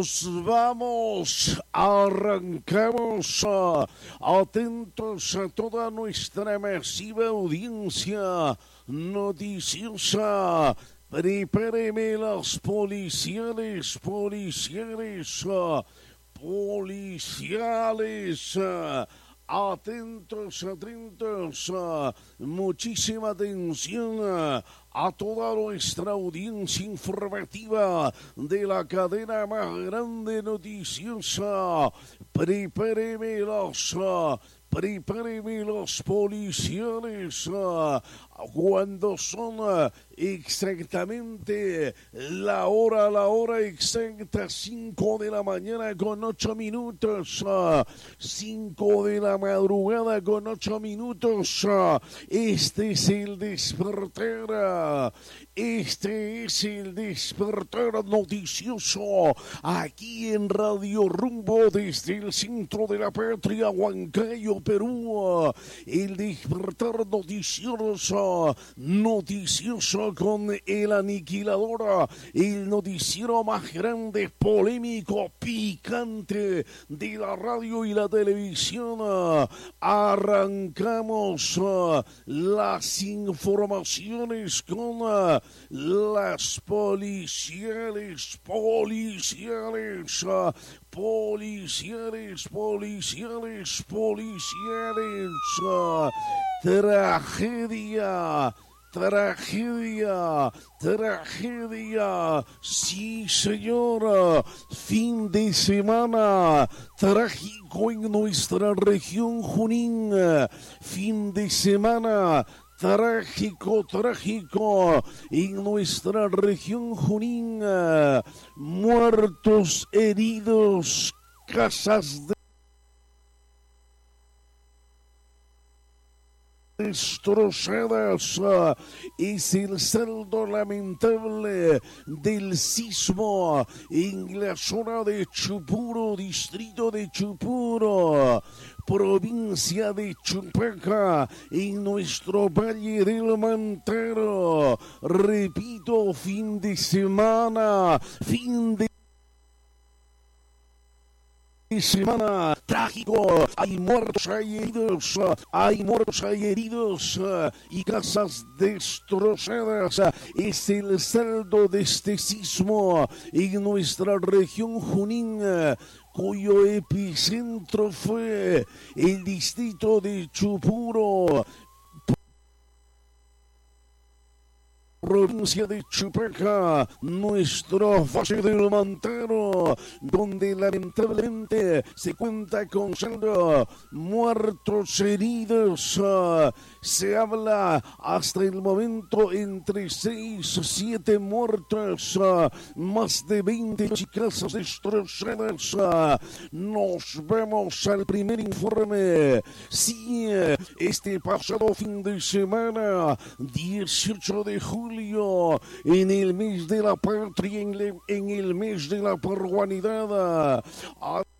Nos vamos, arrancamos, atentos a toda nuestra masiva audiencia noticiosa. Prepáreme las policiales, atentos, muchísima atención a toda nuestra audiencia informativa de la cadena más grande noticiosa. Prepáreme los policiales cuando son exactamente la hora exacta, 5 de la mañana con 8 minutos, 5 de la madrugada con 8 minutos. Este es el despertar noticioso aquí en Radio Rumbo desde el centro de la patria, Huancayo, Perú. El despertar noticioso con el aniquilador, el noticiero más grande, polémico, picante de la radio y la televisión. Arrancamos las informaciones con las policiales. Tragedia, sí señora, fin de semana trágico en nuestra región Junín, fin de semana trágico en nuestra región Junín, muertos, heridos, casas destrozadas. Es el saldo lamentable del sismo en la zona de Chupuro, distrito de Chupuro, provincia de Chupaca, en nuestro Valle del Mantaro. Repito, fin de semana trágico, hay muertos, hay heridos y casas destrozadas. Es el saldo de este sismo en nuestra región Junín, cuyo epicentro fue el distrito de Chupuro, provincia de Chupaca, nuestro Valle del Mantaro, donde lamentablemente se cuenta con saldo muertos, heridos. Se habla hasta el momento entre 6 o 7 muertos, más de 20 casas destrozadas. Nos vemos al primer informe. Sí, este pasado fin de semana, 18 de julio, en el mes de la patria, en el mes de la peruanidad,